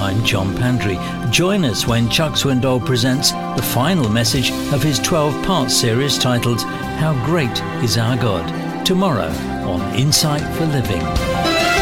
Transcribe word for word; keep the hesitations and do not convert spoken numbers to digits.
I'm John Pandry. Join us when Chuck Swindoll presents the final message of his twelve-part series titled How Great Is Our God, tomorrow on Insight for Living.